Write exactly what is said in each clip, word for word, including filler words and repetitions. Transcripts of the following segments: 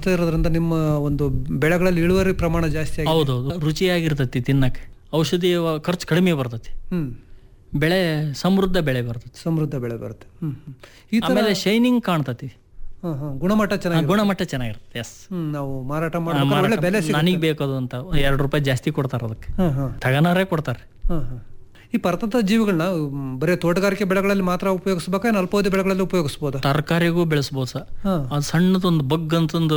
ಇರೋದ್ರಿಂದ ನಿಮ್ಮ ಒಂದು ಬೆಳೆಗಳಲ್ಲಿ ಇಳುವರಿ ಪ್ರಮಾಣ ಜಾಸ್ತಿ ಆಗಿದೆ. ಹೌದೌದು, ರುಚಿಯಾಗಿರ್ತತಿ ತಿನ್ನಕ್ಕೆ. ಔಷಧಿ ಖರ್ಚು ಕಡಿಮೆ ಬರ್ತತಿ. ಹ್ಮ್ ಬೆಳೆ ಸಮೃದ್ಧ ಬೆಳೆ ಬರ್ತತಿ. ಸಮೃದ್ಧ ಬೆಳೆ ಬರುತ್ತೆ. ಹ್ಮ್ ಹ್ಮ್ ಈ ತರ ಆಮೇಲೆ ಶೈನಿಂಗ್ ಕಾಣ್ತತಿ. ಹ್ಮ್ ಹ್ಮ್ ಗುಣಮಟ್ಟ ಚೆನ್ನಾಗಿ ಗುಣಮಟ್ಟ ಚೆನ್ನಾಗಿರುತ್ತೆ. ಎಸ್, ಹ್ಮ್ ನಾವು ಮಾರಾಟ ಮಾಡಬೇಕು, ಒಳ್ಳೆ ಬೆಲೆ ಸಿಗುತ್ತೆ. ನನಗೆ ಬೇಕದು ಅಂತ ಎರಡು ರೂಪಾಯಿ ಜಾಸ್ತಿ ಕೊಡ್ತಾರ ಅದಕ್ಕೆ. ಹ್ಮ್ ಹ್ಮ್ ತಗನಾರೇ ಕೊಡ್ತಾರೆ. ಹ್ಮ್ ಹ್ಮ್ ಈ ಪರತಂತ್ರ ಜೀವಿಗಳನ್ನ ಬರೀ ತೋಟಗಾರಿಕೆ ಬೆಳೆಗಳಲ್ಲಿ ಮಾತ್ರ ಉಪಯೋಗಿಸ್ಬೇಕಾ, ಏನು ಅಲ್ಪಾವಧಿ ಬೆಳೆಗಳಲ್ಲಿ ಉಪಯೋಗಿಸ್ಬೋದಾ? ತರಕಾರಿಗೂ ಬೆಳೆಸ್ಬೋದು ಸರ್. ಹಾ ಅದು ಸಣ್ಣದೊಂದು ಬಗ್ ಅಂತಂದು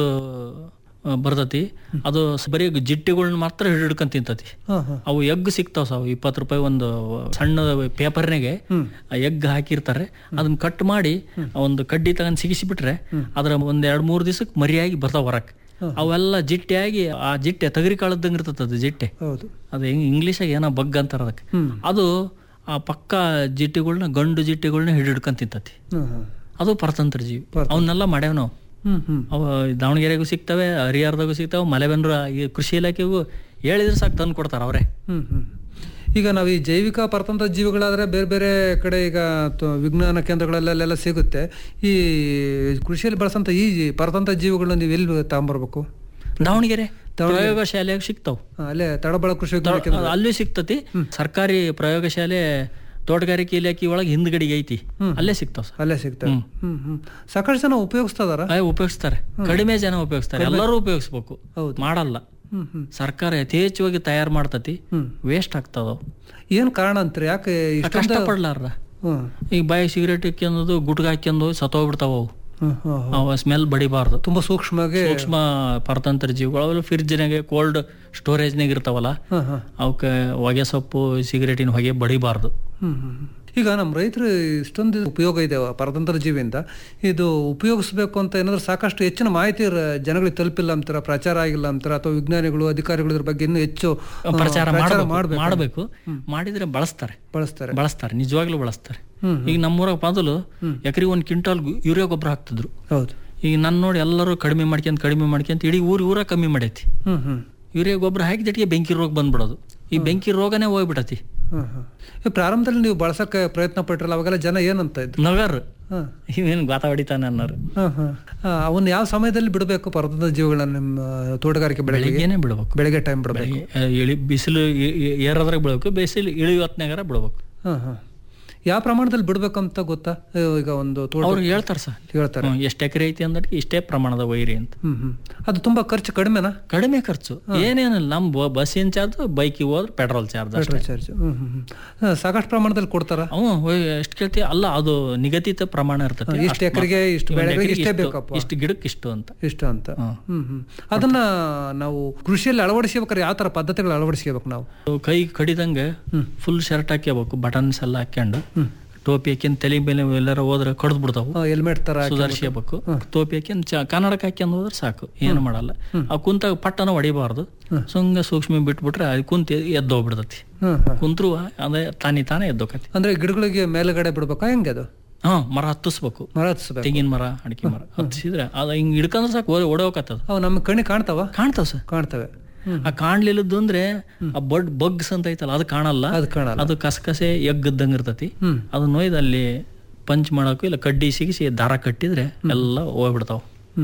ಆ, ಬರ್ತತಿ. ಅದು ಬರೀ ಜಿಟ್ಟಿಗಳನ್ನ ಮಾತ್ರ ಹಿಡ್ಕೊಂಡ್ ತಿಂತತಿ. ಹಾ ಹಾ ಅವು ಎಗ್ ಸಿಗ್ತಾವ ಸಾವು ಇಪ್ಪತ್ತು ರೂಪಾಯಿ ಒಂದು ಸಣ್ಣ ಪೇಪರ್ನಾಗೆ ಎಗ್ ಹಾಕಿರ್ತಾರೆ. ಅದನ್ನ ಕಟ್ ಮಾಡಿ ಒಂದು ಕಡ್ಡಿ ತಗೊಂಡ್ ಸಿಗಿಸಿಬಿಟ್ರೆ ಅದ್ರ ಒಂದ್ ಎರಡ್ ಮೂರ್ ದಿವಸಕ್ಕೆ ಮರಿಯಾಗಿ ಬರ್ತಾವ ಹೊರಕ್. ಅವೆಲ್ಲ ಜಿಟ್ಟಿಯಾಗಿ ಆ ಜಿಟ್ಟೆ ತಗರಿ ಕಾಳದ್ದಂಗೆ ಇರ್ತದ. ಅದು ಜಿಟ್ಟೆ ಹೌದು, ಅದು ಹೆಂಗ್ ಇಂಗ್ಲೀಷಾಗ ಏನೋ ಬಗ್ ಅಂತಾರ ಅದಕ್ಕೆ. ಅದು ಆ ಪಕ್ಕ ಜಿಟ್ಟಿಗಳನ್ನ ಗಂಡು ಜಿಟ್ಟಿಗಳನ್ನ ಹಿಡಿಡ್ಕೊಂಡ್ ತಿಂತತಿ. ಹ್ಮ್ ಹ್ಮ್ ಅದು ಪರತಂತ್ರ ಜೀವಿ. ಅವನ್ನೆಲ್ಲ ಮಾಡ್ಯಾವ ನಾವು. ಹ್ಮ್ ಹ್ಮ್ ಅವು ದಾವಣಗೆರೆಗೂ ಸಿಗ್ತವೆ, ಹರಿಹರದಾಗೂ ಸಿಗ್ತವೆ, ಮಲೆಬೆನ್ನೂರು ಈ ಕೃಷಿ ಇಲಾಖೆಗೂ ಹೇಳಿದ್ರೆ ಸಾಕು ತಂದು ಕೊಡ್ತಾರೆ ಅವರೇ. ಹ್ಮ್ ಹ್ಮ್ ಈಗ ನಾವು ಈ ಜೈವಿಕ ಪರತಂತ್ರ ಜೀವಿಗಳಾದ್ರೆ ಬೇರೆ ಬೇರೆ ಕಡೆ ಈಗ ತ- ವಿಜ್ಞಾನ ಕೇಂದ್ರಗಳಲ್ಲೆಲ್ಲ ಸಿಗುತ್ತೆ. ಈ ಕೃಷಿಯಲ್ಲಿ ಬಳಸಂತ ಈ ಪರತಂತ್ರ ಜೀವಿಗಳನ್ನ ನೀವು ಎಲ್ಲಿ ತಗೊಂಬರ್ಬೇಕು? ದಾವಣಗೆರೆ ಪ್ರಯೋಗಶಾಲೆಯಾಗ ಸಿಗ್ತಾವ. ಹಾ, ಅಲ್ಲೇ ತಡಬಳ ಕೃಷಿ ವಿಜ್ಞಾನ ಕೇಂದ್ರ ಅಲ್ಲಿ ಸಿಗ್ತತಿ. ಸರ್ಕಾರಿ ಪ್ರಯೋಗಶಾಲೆ ತೋಟಗಾರಿಕೆ ಇಲಾಖೆ ಒಳಗೆ ಹಿಂದ್ಗಡೆಗೆ ಐತಿ, ಅಲ್ಲೇ ಸಿಗ್ತಾವ ಸರ್. ಅಲ್ಲೇ ಸಿಗ್ತವೆ. ಹ್ಮ್ ಹ್ಮ್ ಸಾಕಷ್ಟು ಜನ ಉಪಯೋಗಿಸ್ತದಾರ. ಉಪಯೋಗಿಸ್ತಾರೆ, ಕಡಿಮೆ ಜನ ಉಪಯೋಗಿಸ್ತಾರೆ. ಎಲ್ಲರೂ ಉಪಯೋಗಿಸ್ಬೇಕು, ಹೌದು. ಮಾಡಲ್ಲ. ಹ್ಮ್ ಹ್ಮ್ ಸರ್ಕಾರ ಯಥೇಚ್ಛವಾಗಿ ತಯಾರು ಮಾಡ್ತತಿ, ವೇಸ್ಟ್ ಆಗ್ತದ. ಏನ್ ಕಾರಣ ಅಂತೀರಿ? ಯಾಕೆ ಇಷ್ಟೊಂದು ಕಷ್ಟಪಡ್ಲಾರ್ದ ಹ್ಮ್ ಈಗ ಬಾಯಿ ಸಿಗರೇಟ್ ಹಾಕ್ಯಂದು ಗುಟ್ಗ ಹಾಕ್ಯಂದು ಸತ್ತೋಗ್ಬಿಡ್ತಾವ ಅವು. ಹ್ಮ್ ಹ್ಮ್ ಅವ ಸ್ಮೆಲ್ ಬಡಿಬಾರ್ದು. ತುಂಬಾ ಸೂಕ್ಷ್ಮವಾಗಿ ಸೂಕ್ಷ್ಮ ಪರತಂತ್ರ ಜೀವಿಗಳು ಅವೆಲ್ಲ ಫ್ರಿಜ್ನಾಗೆ ಕೋಲ್ಡ್ ಸ್ಟೋರೇಜ್ನಾಗ ಇರ್ತಾವಲ್ಲ, ಹಾ ಹಾ ಅವಕ್ಕೆ ಹೊಗೆ ಸೊಪ್ಪು ಸಿಗರೇಟಿನ ಹೊಗೆ ಬಡಿಬಾರ್ದು. ಹ್ಮ್ ಹ್ಮ್ ಈಗ ನಮ್ಮ ರೈತರು ಇಷ್ಟೊಂದು ಉಪಯೋಗ ಇದೆ ಪರತಂತ್ರ ಜೀವಿಯಿಂದ, ಇದು ಉಪಯೋಗಿಸ್ಬೇಕು ಅಂತ ಏನಾದ್ರು ಸಾಕಷ್ಟು ಹೆಚ್ಚಿನ ಮಾಹಿತಿ ರ- ಜನಗಳಿಗೆ ತಲುಪಿಲ್ಲ ಅಂತಾರ, ಪ್ರಚಾರ ಆಗಿಲ್ಲ ಅಂತಾರ, ಅಥವಾ ವಿಜ್ಞಾನಿಗಳು ಅಧಿಕಾರಿಗಳು ಇದ್ರ ಬಗ್ಗೆ ಇನ್ನೂ ಹೆಚ್ಚು ಆ, ಪ್ರಚಾರ ಮಾಡ್ಬೇಕು ಮಾಡಬೇಕು. ಮಾಡಿದ್ರೆ ಬಳಸ್ತಾರೆ ಬಳಸ್ತಾರೆ ಬಳಸ್ತಾರೆ ನಿಜವಾಗ್ಲೂ ಬಳಸ್ತಾರೆ. ಹ್ಮ್. ಈಗ ನಮ್ಮೂರಾಗ ಮೊದಲು ಎಕರೆ ಒಂದ್ ಕ್ವಿಂಟಾಲ್ ಯೂರಿಯಾ ಗೊಬ್ಬರ ಹಾಕ್ತಿದ್ರು. ಹೌದು. ಈಗ ನನ್ನ ನೋಡಿ ಎಲ್ಲರೂ ಕಡಿಮೆ ಮಾಡ್ಕೊಂತ ಕಡಿಮೆ ಮಾಡ್ಕೊಂತ ಇಡೀ ಊರ್ ಊರ ಕಮ್ಮಿ ಮಾಡೈತಿ. ಹ್ಮ್ ಹ್ಮ್ ಯೂರಿಯಾ ಗೊಬ್ಬರ ಹಾಕಿದಟ್ಟಿಗೆ ಬೆಂಕಿ ರೋಗ ಬಂದ್ಬಿಡೋದು. ಈ ಬೆಂಕಿ ರೋಗನೇ ಹೋಗ್ಬಿಡತಿ. ಹ್ಮ್ ಹ್ಮ್ ಈ ಪ್ರಾರಂಭದಲ್ಲಿ ನೀವು ಬಳಸಕ್ಕೆ ಪ್ರಯತ್ನ ಪಟ್ಟಿರಲ್ಲ, ಅವಾಗೆಲ್ಲ ಜನ ಏನಂತ ಇದ್ರು? ನಗರ್ ಹಾ ಇವೇನು ಗಾತ ಹೊಡಿತಾನೆ ಅನ್ನೋರು. ಹಾ ಹಾ ಅವನ್ನ ಯಾವ ಸಮಯದಲ್ಲಿ ಬಿಡಬೇಕು ಪರತಂತ್ರ ಜೀವಿಗಳನ್ನ ನಿಮ್ಮ ತೋಟಗಾರಿಕೆ ಬೆಳೆಗಳಿಗೆ? ಬೆಳಿಗ್ಗೆನೆ ಬಿಡ್ಬೇಕು. ಬೆಳಗ್ಗೆ ಟೈಮ್ ಬಿಡಬೇಕು. ಬೆಳಿಗ್ಗೆ ಇಳಿ ಬಿಸಿಲು ಏರಾದ್ರಾಗ ಬಿಡ್ಬೇಕು, ಬಿಸಿಲು ಇಳಿ ಹೊತ್ನಾಗಾರ ಬಿಡ್ಬೇಕು. ಹಾ ಹಾ ಯಾವ ಪ್ರಮಾಣದಲ್ಲಿ ಬಿಡ್ಬೇಕಂತ ಗೊತ್ತಾ? ಈಗ ಒಂದು ತೋಟ ಅವ್ರು ಹೇಳ್ತಾರೆ ಸರ್, ಹೇಳ್ತಾರೆ ಎಷ್ಟು ಎಕರೆ ಐತಿ ಅಂದ್ರೆ ಇಷ್ಟೇ ಪ್ರಮಾಣದ ವೈರಿ ಅಂತ. ಹ್ಮ್ ಹ್ಮ್ ಅದು ತುಂಬಾ ಖರ್ಚು ಕಡಿಮೆನಾ? ಕಡಿಮೆ ಖರ್ಚು, ಏನೇನಿಲ್ಲ. ನಮ್ ಬಸ್ಸಿನ ಚಾರ್ಜ್, ಬೈಕಿಗೆ ಹೋದ್ರೆ ಪೆಟ್ರೋಲ್ ಚಾರ್ಜ್ ಅಷ್ಟೇ. ಚಾರ್ಜ್ ಹ್ಮ್ ಹ್ಮ್ ಹ್ಮ್ ಸಾಕಷ್ಟು ಪ್ರಮಾಣದಲ್ಲಿ ಕೊಡ್ತಾರ. ಅವ ಎಷ್ಟು ಕೇಳ್ತಿ ಅಲ್ಲ, ಅದು ನಿಗದಿತ ಪ್ರಮಾಣ ಇರ್ತದೆ. ಇಷ್ಟು ಎಕರೆಗೆ ಇಷ್ಟು ಬೆಳೆಗಳಿಗೆ ಇಷ್ಟೇ ಬೇಕಪ್ಪ, ಇಷ್ಟು ಗಿಡಕ್ಕೆ ಇಷ್ಟು ಅಂತ ಇಷ್ಟು ಅಂತ. ಹ್ಮ್ ಹ್ಮ್ ಅದನ್ನ ನಾವು ಕೃಷಿಯಲ್ಲಿ ಅಳವಡಿಸ್ಬೇಕಾದ್ರೆ ಯಾವ ತರ ಪದ್ಧತಿಗಳು ಅಳವಡಿಸ್ಕೋಬೇಕು ನಾವು? ಕೈ ಕಡಿದಂಗೆ ಫುಲ್ ಶರ್ಟ್ ಹಾಕ್ಯಬೇಕು, ಬಟನ್ಸ್ ಎಲ್ಲ ಹಾಕ್ಯಂಡು, ಟೋಪಿ ಹಾಕ್ಯಂಡ್ ತಲೆ ಮೇಲೆ ಎಲ್ಲಾರ ಹೋದ್ರೆ ಕಡ್ದು ಬಿಡ್ತಾವು, ಹೆಲ್ಮೆಟ್ ತರ ಸುಧಾರಿಸ್ಕೋಬೇಕು. ಟೋಪಿ ಹಾಕ್ಯಂಡ್ ಕನ್ನಡಕ್ಕೆ ಹಾಕ್ಯಂಡ್ ಹೋದ್ರೆ ಸಾಕು, ಏನು ಮಾಡಲ್ಲ. ಆ ಕುಂತಾಗ ಪಟ್ಟನ ಹೊಡಿಬಾರ್ದು, ಸುಂಗ ಸೂಕ್ಷ್ಮ ಬಿಟ್ಬಿಟ್ರೆ ಅದು ಕುಂತ ಎದ್ದೋಗ್ಬಿಡ್ತತಿ. ಕುಂತ್ರು ಅದೇ ತಾನಿ ತಾನೇ ಎದ್ದೋಕತಿ. ಅಂದ್ರೆ ಗಿಡಗಳಿಗೆ ಮೇಲ್ಗಡೆ ಬಿಡ್ಬೇಕಾ ಹೆಂಗೆ ಅದು? ಹಾ, ಮರ ಹತ್ತಿಸ್ಬೇಕು. ಮರ ಹತ್ತಿಸ್ಬೇಕು, ತೆಂಗಿನ ಮರ, ಅಡಿಕೆ ಮರ ಹತ್ತಿಸಿದ್ರೆ ಅದು ಹಿಂಗ್ ಹಿಡ್ಕಂದ್ರೆ ಸಾಕು, ಓಡೋಕತ್ತದ. ಅವು ನಮ್ಮ ಕಣ್ಣಿ ಕಾಣ್ತಾವ? ಕಾಣ್ತಾವ ಸರ್, ಕಾಣ್ತವೆ. ಆ ಕಾಣ್ಲಿಲ್ಲದ್ದು ಅಂದ್ರೆ ಆ ಬಡ್ ಬಗ್ಸ್ ಅಂತ ಐತಲ್ಲ, ಅದು ಕಾಣಲ್ಲ. ಅದು ಕಾಣಲ್ಲ, ಅದು ಕಸಕಸೆ ಎಗ್ಗದ್ದಂಗ ಇರ್ತತಿ. ಅದು ನೋಯ್ದು ಅಲ್ಲಿ ಪಂಚ್ ಮಾಡಕು ಇಲ್ಲ ಕಡ್ಡಿ ಸಿಗಿಸಿ ದಾರ ಕಟ್ಟಿದ್ರೆ ಎಲ್ಲ ಹೋಗ್ಬಿಡ್ತಾವ.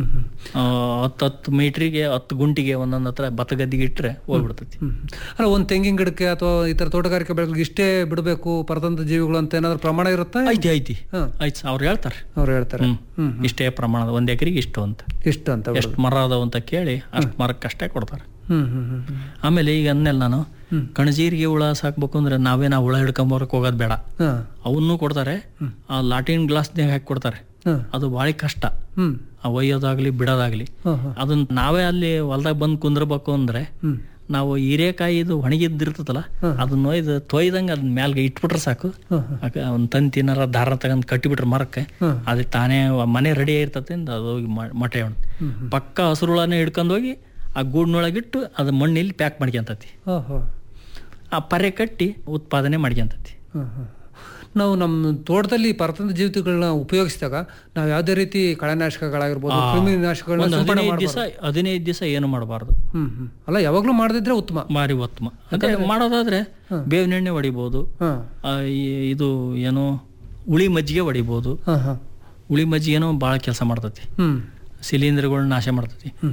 ಹತ್ತು ಹತ್ತು ಮೀಟ್ರಿಗೆ ಹತ್ತು ಗುಂಟಿಗೆ ಒಂದೊಂದ್ ಹತ್ರ ಭತ್ತ ಗದ್ದಿಗೆ ಇಟ್ರೆ ಹೋಗ್ಬಿಡ್ತತಿ. ಅಲ್ಲ, ಒಂದ್ ತೆಂಗಿನ ಗಿಡಕ್ಕೆ ಅಥವಾ ಈ ತರ ತೋಟಗಾರಿಕೆ ಬೆಳೆಗಳಿಗೆ ಇಷ್ಟೇ ಬಿಡಬೇಕು ಪರತಂತ್ರ ಜೀವಿಗಳು ಅಂತ ಏನಾದ್ರು ಪ್ರಮಾಣ ಇರುತ್ತಾ? ಐತಿ ಐತಿ ಐತಿ ಅವ್ರು ಹೇಳ್ತಾರೆ ಅವ್ರು ಹೇಳ್ತಾರೆ ಇಷ್ಟೇ ಪ್ರಮಾಣದ ಒಂದ್ ಎಕರೆಗೆ ಇಷ್ಟು ಅಂತ, ಇಷ್ಟು ಅಂತ, ಎಷ್ಟು ಮರ ಅದಾವ ಅಂತ ಕೇಳಿ ಅಷ್ಟು ಮರಕ್ಕೆ ಅಷ್ಟೇ ಕೊಡ್ತಾರೆ. ಹ್ಮ್ ಹ್ಮ್ ಹ್ಮ್ ಆಮೇಲೆ ಈಗ ಅನ್ನೆಲ್ಲ ನಾನು ಕಣಜೀರಿಗೆ ಹುಳ ಸಾಕ್ಬೇಕು ಅಂದ್ರೆ ನಾವೇ ನಾವು ಹುಳ ಹಿಡ್ಕೊಂಬರಕ್ ಹೋಗೋದ್ ಬೇಡ, ಅವನ್ನೂ ಕೊಡ್ತಾರೆ. ಆ ಲಾಟಿನ್ ಗ್ಲಾಸ್ನಾಗ ಹಾಕಿ ಕೊಡ್ತಾರೆ. ಅದು ಭಾಳ ಕಷ್ಟ, ಆ ಒಯ್ಯೋದಾಗ್ಲಿ ಬಿಡೋದಾಗ್ಲಿ. ಅದನ್ನ ನಾವೇ ಅಲ್ಲಿ ಹೊಲ್ದಾಗ ಬಂದು ಕುಂದ್ರಬೇಕು ಅಂದ್ರೆ ನಾವು ಹೀರೆಕಾಯಿದು ಒಣಗಿದ್ದಿರ್ತದಲ್ಲ, ಅದನ್ನ ಒಯ್ದು ತೊಯ್ದಂಗೆ ಅದನ್ನ ಮ್ಯಾಲ್ಗೆ ಇಟ್ಬಿಟ್ರೆ ಸಾಕು. ಒಂದ್ ತಂತಿನಾರ ದಾರ ತಗೊಂಡ್ ಕಟ್ಟಿಬಿಟ್ರೆ ಮರಕ್ಕೆ ಅದು ತಾನೇ ಮನೆ ರೆಡಿ ಆಗಿರ್ತತಿ. ಅದು ಹೋಗಿ ಮೊಟ್ಟೆ ಹೊಣ್ ಪಕ್ಕ ಹಸುರುಳನೇ ಹಿಡ್ಕೊಂಡು ಹೋಗಿ ಆ ಗೂಡ್ನೊಳಗಿಟ್ಟು ಅದು ಮಣ್ಣಲ್ಲಿ ಪ್ಯಾಕ್ ಮಾಡ್ಕೊಂತತಿ. ಆ ಪರೆ ಕಟ್ಟಿ ಉತ್ಪಾದನೆ ಮಾಡ್ಕೊಂತತಿ. ನಾವು ನಮ್ಮ ತೋಟದಲ್ಲಿ ಪರತಂತ್ರ ಜೀವಿಗಳನ್ನ ಉಪಯೋಗಿಸಿದಾಗ ನಾವು ಯಾವುದೇ ರೀತಿ ಕಳೆನಾಶಕಗಳಾಗಿರ್ಬೋದು, ಕ್ರಿಮಿನಾಶಕಗಳನ್ನ ಹದಿನೈದು ದಿವಸ ಹದಿನೈದು ದಿವಸ ಏನು ಮಾಡಬಾರ್ದು. ಹ್ಮ್ ಹ್ಮ್ ಅಲ್ಲ, ಯಾವಾಗ್ಲೂ ಮಾಡದಿದ್ರೆ ಉತ್ತಮ, ಭಾರಿ ಉತ್ತಮ. ಅದೇ ಮಾಡೋದಾದ್ರೆ ಬೇವಿನ ಎಣ್ಣೆ ಹೊಡಿಬಹುದು, ಇದು ಏನು ಉಳಿ ಮಜ್ಜಿಗೆ ಹೊಡಿಬಹುದು. ಉಳಿ ಮಜ್ಜಿಗೆನೂ ಭಾಳ ಕೆಲಸ ಮಾಡ್ತತಿ, ಶಿಲೀಂಧ್ರಗಳನ್ನ ನಾಶ ಮಾಡ್ತತಿ.